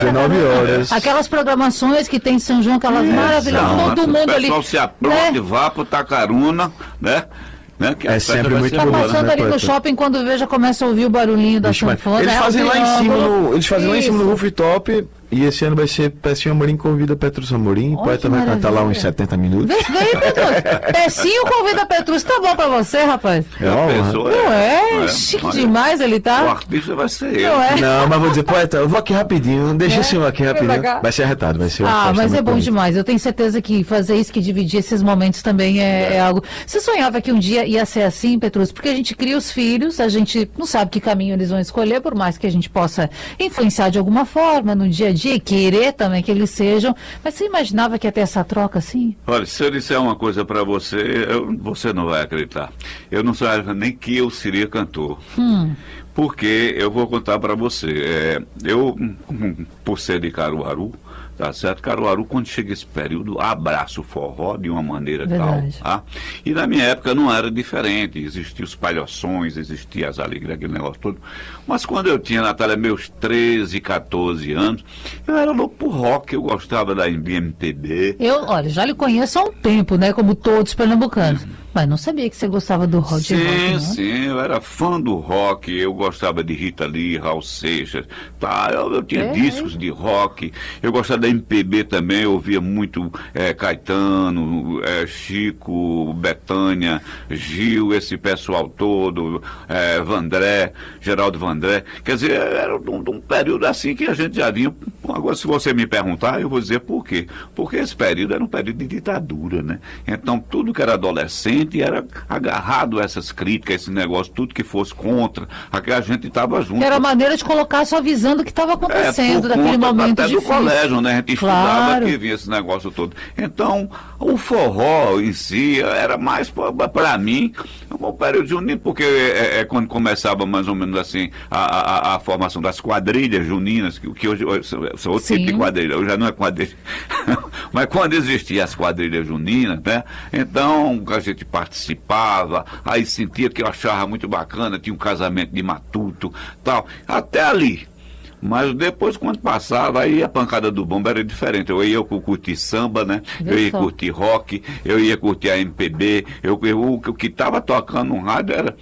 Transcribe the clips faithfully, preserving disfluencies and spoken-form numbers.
dezenove horas. Aquelas programações que tem em São João, aquelas É, maravilhosas, não, todo mundo o ali. pessoal se apronta né? e vá pro Tacaruna, né? né? Que a É festa sempre vai muito ser Tá bom, boa, passando né, ali no poeta? shopping, quando vê, já começa a ouvir o barulhinho da Vixe, mas sanfona. eles é fazem um lá em cima, triângulo. no, eles fazem lá em cima no Isso. rooftop, e esse ano vai ser Pecinho Amorim convida Petrus Amorim, o Olha poeta que vai cantar lá maravilha. uns setenta minutos. Vem, vem, Petrus. Pecinho convida Petrus. Tá bom pra você, rapaz? É uma A honra. pessoa Não é? não Chique Olha, demais ele O tá. artista vai ser ele. Não é? Não, mas vou dizer, poeta, eu vou aqui rapidinho, deixa É? o senhor aqui Vem pra rapidinho. cá. Vai ser arretado, vai ser uma Ah, festa mas é muito bom bonita. demais. Eu tenho certeza que fazer isso, que dividir esses momentos também é, é algo. Você sonhava que um dia ia ser assim, Petrus? Porque a gente cria os filhos, a gente não sabe que caminho eles vão escolher, por mais que a gente possa influenciar de alguma forma no dia a dia e querer também que eles sejam. Mas você imaginava que ia ter essa troca assim? Olha, se eu disser uma coisa pra você, eu- você não vai acreditar. Eu não sabia nem que eu seria cantor. Hum. Porque eu vou contar pra você. É, eu, hum, por ser de Caruaru, tá certo? Caruaru, quando chega esse período, abraça o forró de uma maneira Verdade. tal. Tá? E na minha época não era diferente. Existiam os palhoções, existiam as alegrias, aquele negócio todo. Mas quando eu tinha, Natália, meus treze, catorze anos, eu era louco por rock, eu gostava da M P B. Eu, olha, já lhe conheço há um tempo, né? Como todos pernambucanos. Mas não sabia que você gostava do rock. de Sim, rock, não. sim, eu era fã do rock, eu gostava de Rita Lee, Raul Seixas, tá, eu, eu tinha É, discos de rock, eu gostava da M P B também, eu ouvia muito eh, Caetano, eh, Chico, Bethânia, Gil, esse pessoal todo, eh, Vandré, Geraldo Vandré, quer dizer, era de um, de um período assim que a gente já vinha, agora se você me perguntar, eu vou dizer por quê, porque esse período era um período de ditadura, né, então tudo que era adolescente era agarrado a essas críticas, esse negócio, tudo que fosse contra, a que a gente estava junto. Era a maneira de colocar a sua visão do que estava acontecendo, por daquele conta momento até difícil. do colégio, né? A gente Claro. estudava que vinha esse negócio todo. Então, o forró em si era mais para mim um período junino, porque é, é quando começava mais ou menos assim a, a, a formação das quadrilhas juninas, que, que hoje são outro Sim. tipo de quadrilha, hoje já não é quadrilha. Mas quando existiam as quadrilhas juninas, né? Então a gente participava, aí sentia que eu achava muito bacana, tinha um casamento de matuto, tal, até ali. Mas depois, quando passava, aí a pancada do bomba era diferente. Eu ia curtir samba, né? Viu Eu ia só? curtir rock, eu ia curtir a M P B, eu, eu, o que estava tocando no rádio era...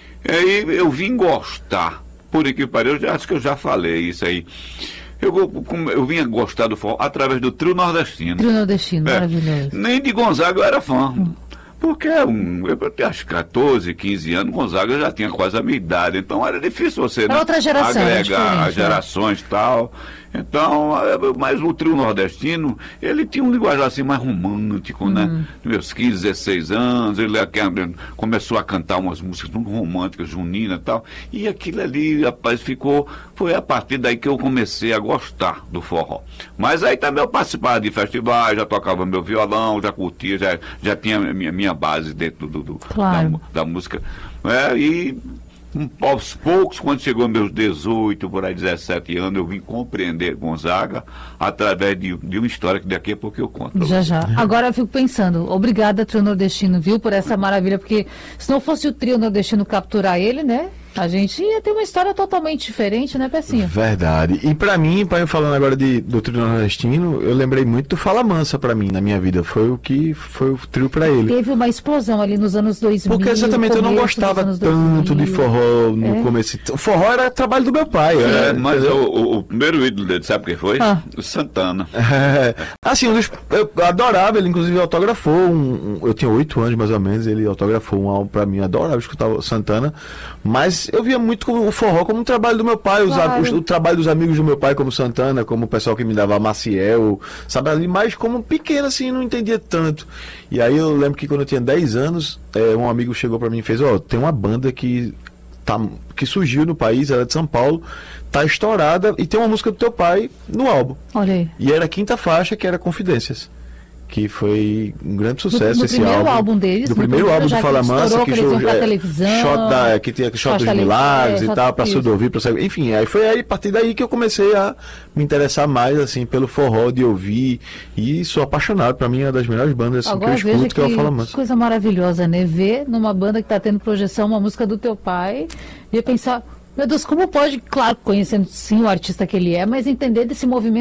Aí eu vim gostar, por que pariu, eu já- acho que eu já falei isso aí. Eu, eu, eu vinha gostar do forró através do trio nordestino. Trio nordestino, É, maravilhoso. nem de Gonzaga eu era fã. Porque um, eu tinha acho catorze, quinze anos, Gonzaga já tinha quase a minha idade, então era difícil você Era né, outra geração, é agregar diferente, as gerações e tal. Então, eh, mas o trio nordestino, ele tinha um linguajar assim mais romântico, né? Meus quinze, dezesseis anos, ele aqui, começou a cantar umas músicas muito românticas, juninas e tal, e aquilo ali, rapaz, ficou, foi a partir daí que eu comecei a gostar do forró. Mas aí também eu participava de festivais, já tocava meu violão, já curtia, já, já tinha minha, minha base dentro do, do- Claro. da, da música. É, e um, aos poucos, quando chegou meus dezoito, por aí dezessete anos, eu vim compreender Gonzaga através de, de uma história que daqui a pouco eu conto. pra Já, você. já. Agora eu fico pensando, obrigada, Trio Nordestino, viu, por essa maravilha, porque se não fosse o Trio Nordestino capturar ele, né, a gente ia ter uma história totalmente diferente, né, Pecinho? Verdade. E pra mim, pai, falando agora de, do trio nordestino, eu lembrei muito do Fala Mansa pra mim na minha vida. Foi o que foi o trio pra ele. Teve uma explosão ali nos anos dois mil. Porque exatamente eu não começo dos gostava anos tanto de dois mil. forró no É. começo. O forró era trabalho do meu pai. É, era- mas entendeu? o, o- o primeiro ídolo dele, sabe quem foi? Ah. O Santana. É, assim, um dos- eu adorava, ele inclusive autografou um, um- eu tinha oito anos mais ou menos, ele autografou um álbum pra mim, adorava escutar o Santana, mas eu via muito como- o forró como um trabalho do meu pai, os a- Claro. os- o trabalho dos amigos do meu pai como Santana, como o pessoal que me dava Maciel, sabe, ali mais como pequeno assim, não entendia tanto. E aí eu lembro que quando eu tinha dez anos, é, um amigo chegou pra mim e fez, ó, tem uma banda que tá, que surgiu no país, ela é de São Paulo, tá estourada e tem uma música do teu pai no álbum. Olha aí. E era a quinta faixa, que era Confidências. Que foi um grande sucesso do esse primeiro álbum. álbum deles, Do no primeiro primeiro álbum já do que Fala estourou, Mansa, que que, eles iam jo- pra é, televisão, shot da, que tinha shot shot dos ali, milagres é, e shot- tal, pra isso. Sudovir, pra saber. Enfim, aí foi aí, a partir daí que eu comecei a me interessar mais, assim, pelo forró, de ouvir. E sou apaixonado. Pra mim é uma das melhores bandas assim, que eu Agora veja escuto, que, é o Fala que Mansa. coisa maravilhosa, né? Ver numa banda que está tendo projeção uma música do teu pai e pensar, meu Deus, como pode, claro, conhecendo sim o artista que ele é, mas entender desse movimento